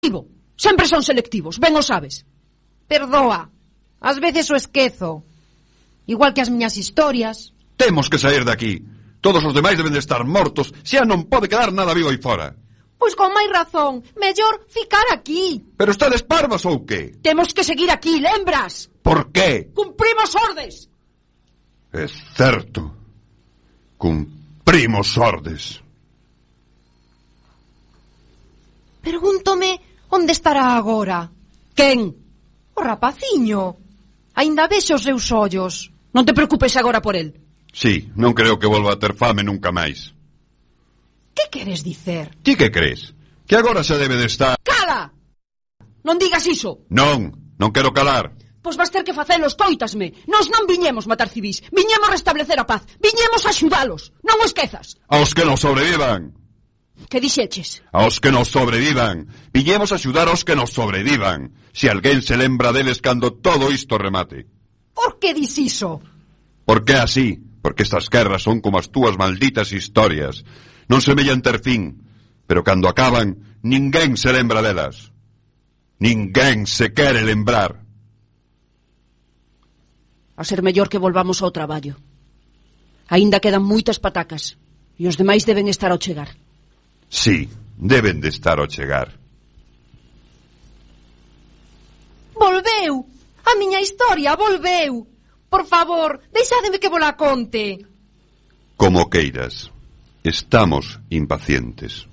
Sempre son selectivos, ben o sabes. Perdoa, ás veces o esquezo. Igual que as miñas historias. Temos que sair de aquí. Todos os demais deben de estar mortos. Xa non pode quedar nada vivo aí fora. Pois con máis razón, mellor ficar aquí. Pero estades parvos ou que? Temos que seguir aquí, lembras? Por que? Cumprimos ordes. É certo. Cumprimos ordes. Pregúntome onde estará agora. Quen? O rapaciño. Aínda vexo os seus ollos. Non te preocupes agora por el. Sí, non creo que volva a ter fame nunca máis. Que queres dicer? Ti que crees? Que agora xa debe de estar... Cala! Non digas iso. Non quero calar. Pois vas ter que facelo, escoitasme. Nós non viñemos matar civis, viñemos restablecer a paz, viñemos axudalos. Non o esquezas. Aos que nos sobrevivan. Que dixeches? Aos que nos sobrevivan. Viñemos axudar aos que nos sobrevivan. Se alguén se lembra deles cando todo isto remate. Por que dis iso? Porque é así. Porque estas guerras son como as túas malditas historias. Non semellan ter fin. Pero cando acaban, ninguén se lembra delas. Ninguén se quere lembrar. A ser mellor que volvamos ao traballo. Aínda quedan moitas patacas. E os demais deben estar ao chegar. Sí, deben de estar ao chegar. Volveu! A miña historia volveu! Por favor, deixádeme que vola conte. Como queiras. Estamos impacientes.